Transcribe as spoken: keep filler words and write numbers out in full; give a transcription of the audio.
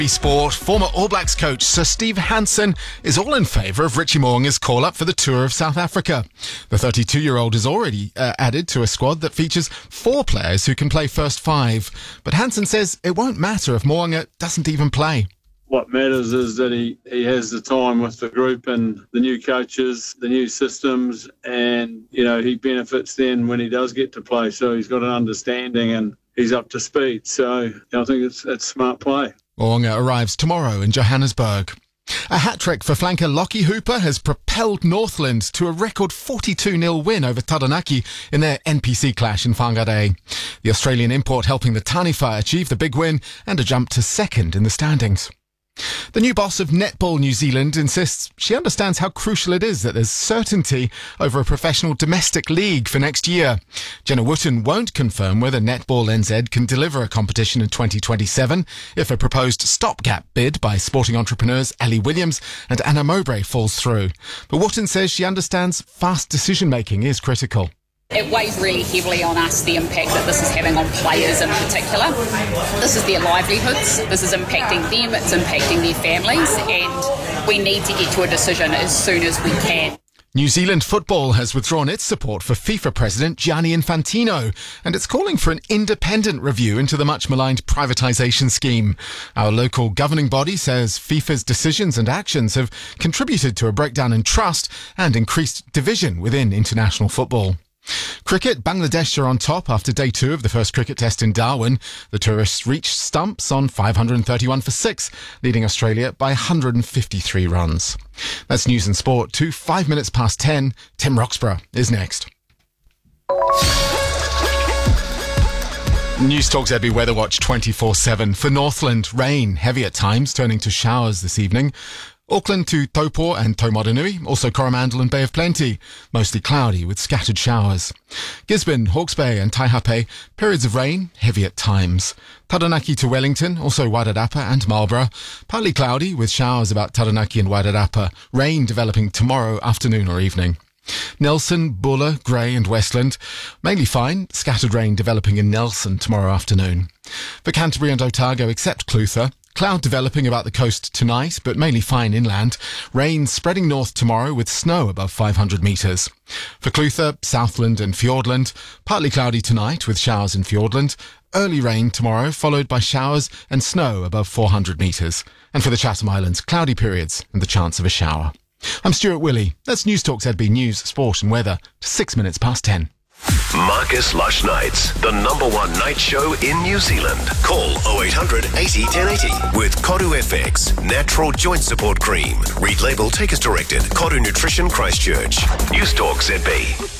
Sport, former All Blacks coach Sir Steve Hansen is all in favour of Richie Mo'unga's call-up for the Tour of South Africa. The thirty-two-year-old is already uh, added to a squad that features four players who can play first five. But Hansen says it won't matter if Mo'unga doesn't even play. What matters is that he, he has the time with the group and the new coaches, the new systems, and, you know, he benefits then when he does get to play. So he's got an understanding and he's up to speed. So you know, I think it's, it's smart play. Mo'unga arrives tomorrow in Johannesburg. A hat-trick for flanker Lockie Hooper has propelled Northland to a record forty-two nil win over Taranaki in their N P C clash in Whangarei. The Australian import helping the Taniwha achieve the big win and a jump to second in the standings. The new boss of Netball New Zealand insists she understands how crucial it is that there's certainty over a professional domestic league for next year. Jenna Wooten won't confirm whether Netball N Z can deliver a competition in twenty twenty-seven if a proposed stopgap bid by sporting entrepreneurs Ali Williams and Anna Mowbray falls through. But Wooten says she understands fast decision-making is critical. It weighs really heavily on us, the impact that this is having on players in particular. This is their livelihoods, this is impacting them, it's impacting their families, and we need to get to a decision as soon as we can. New Zealand football has withdrawn its support for FIFA President Gianni Infantino, and it's calling for an independent review into the much-maligned privatisation scheme. Our local governing body says FIFA's decisions and actions have contributed to a breakdown in trust and increased division within international football. Cricket, Bangladesh are on top after day two of the first cricket test in Darwin. The tourists reached stumps on five hundred thirty-one for six, leading Australia by one hundred fifty-three runs. That's news and sport to five minutes past ten. Tim Roxburgh is next. News Talk Z B Weather Watch twenty-four seven. For Northland, rain, heavy at times, turning to showers this evening. Auckland to Taupo and Taumarunui, also Coromandel and Bay of Plenty, mostly cloudy with scattered showers. Gisborne, Hawke's Bay and Taihape, periods of rain, heavy at times. Taranaki to Wellington, also Wairarapa and Marlborough, partly cloudy with showers about Taranaki and Wairarapa, rain developing tomorrow afternoon or evening. Nelson, Buller, Grey and Westland, mainly fine, scattered rain developing in Nelson tomorrow afternoon. For Canterbury and Otago except Clutha, cloud developing about the coast tonight, but mainly fine inland. Rain spreading north tomorrow with snow above five hundred metres. For Clutha, Southland and Fiordland, partly cloudy tonight with showers in Fiordland. Early rain tomorrow, followed by showers and snow above four hundred metres. And for the Chatham Islands, cloudy periods and the chance of a shower. I'm Stuart Willey. That's News Talk Z B News, Sport and Weather to six minutes past ten. Marcus Lush Nights, the number one night show in New Zealand. Call oh eight hundred eighty ten eighty with Koru F X, Natural Joint Support Cream. Read label, take as directed. Koru Nutrition Christchurch. News Talk Z B.